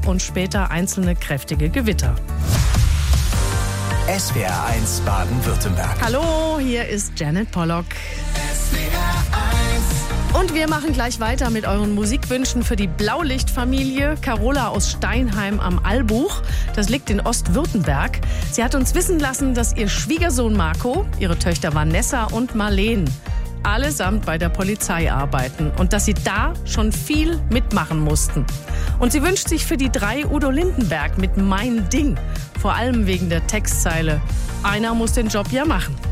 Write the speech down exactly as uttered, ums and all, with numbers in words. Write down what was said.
und später einzelne kräftige Gewitter. S W R eins Baden-Württemberg. Hallo, hier ist Janet Pollock. S W R eins. Und wir machen gleich weiter mit euren Musikwünschen für die Blaulichtfamilie. Carola aus Steinheim am Albuch. Das liegt in Ostwürttemberg. Sie hat uns wissen lassen, dass ihr Schwiegersohn Marco, ihre Töchter Vanessa und Marleen allesamt bei der Polizei arbeiten und dass sie da schon viel mitmachen mussten. Und sie wünscht sich für die drei Udo Lindenberg mit Mein Ding. Vor allem wegen der Textzeile: Einer muss den Job ja machen.